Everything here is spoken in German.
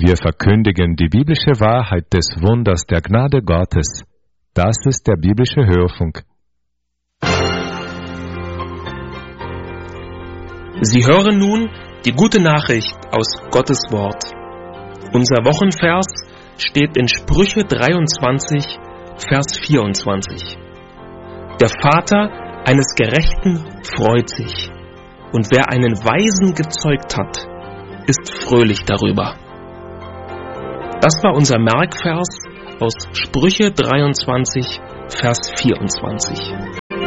Wir verkündigen die biblische Wahrheit des Wunders der Gnade Gottes. Das ist der biblische Hörfunk. Sie hören nun die gute Nachricht aus Gottes Wort. Unser Wochenvers steht in Sprüche 23, Vers 24. Der Vater eines Gerechten freut sich, und wer einen Weisen gezeugt hat, ist fröhlich darüber. Das war unser Merkvers aus Sprüche 23, Vers 24.